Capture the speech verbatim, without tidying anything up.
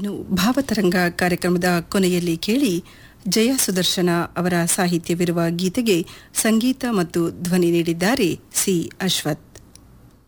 ಇನ್ನು ಭಾವತರಂಗ ಕಾರ್ಯಕ್ರಮದ ಕೊನೆಯಲ್ಲಿ ಕೇಳಿ ಜಯ ಸುದರ್ಶನ ಅವರ ಸಾಹಿತ್ಯವಿರುವ ಗೀತೆಗೆ ಸಂಗೀತ ಮತ್ತು ಧ್ವನಿ ನೀಡಿದ್ದಾರೆ ಸಿ ಅಶ್ವಥ್.